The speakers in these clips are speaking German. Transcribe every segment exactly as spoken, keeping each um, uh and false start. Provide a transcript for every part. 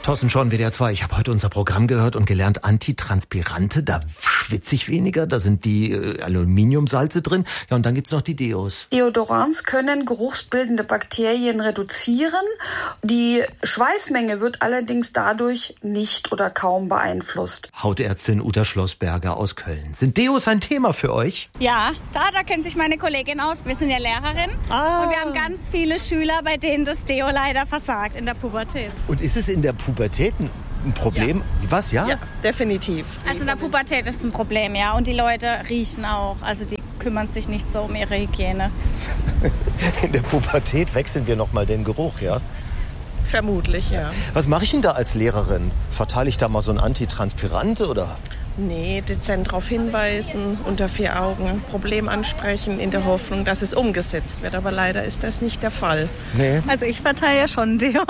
Thorsten Schorn, W D R zwei. Ich habe heute unser Programm gehört und gelernt, Antitranspirante, da schwitze ich weniger, da sind die äh, Aluminiumsalze drin. Ja, und dann gibt's noch die Deos. Deodorants können geruchsbildende Bakterien reduzieren. Die Schweißmenge wird allerdings dadurch nicht oder kaum beeinflusst. Hautärztin Uta Schlossberger aus Köln. Sind Deos ein Thema für euch? Ja, da, da kennt sich meine Kollegin aus. Wir sind ja Lehrerin. Ah. Und wir haben ganz viele Schüler, bei denen das Deo leider versagt in der Pubertät. Und ist es in der Pubertät ein Problem? Ja. Was, ja? Ja, definitiv. Also in der Pubertät ist es ein Problem, ja. Und die Leute riechen auch. Also die kümmern sich nicht so um ihre Hygiene. In der Pubertät wechseln wir nochmal den Geruch, ja? Vermutlich, ja. Was mache ich denn da als Lehrerin? Verteile ich da mal so ein Antitranspirante oder? Nee, dezent darauf hinweisen, unter vier Augen Problem ansprechen, in der Hoffnung, dass es umgesetzt wird. Aber leider ist das nicht der Fall. Nee. Also ich verteile ja schon Deo.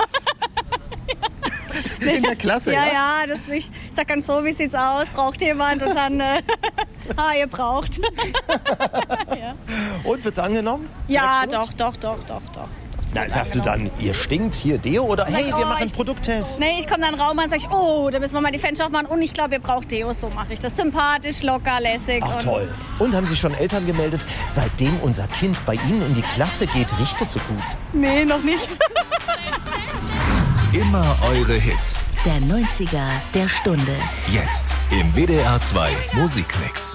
In der Klasse, ja? Ja, ja, das ich, ich sag ganz so, wie sieht's aus? Braucht jemand? Und dann, äh, ah, ihr braucht. Ja. Und, wird's angenommen? Ja, doch, doch, doch, doch, doch. Na, sagst du dann, ihr stinkt hier Deo oder hey, ich, wir oh, machen einen ich- Produkttest? Nee, ich komme dann Raum und sag ich, oh, da müssen wir mal die Fenster aufmachen und ich glaube, ihr braucht Deo, so mache ich das. Sympathisch, locker, lässig. Ach und toll. Und haben sich schon Eltern gemeldet, seitdem unser Kind bei Ihnen in die Klasse geht, riecht es so gut? Nee, noch nicht. Immer eure Hits. Der neunziger der Stunde. Jetzt im W D R zwei Musikmix.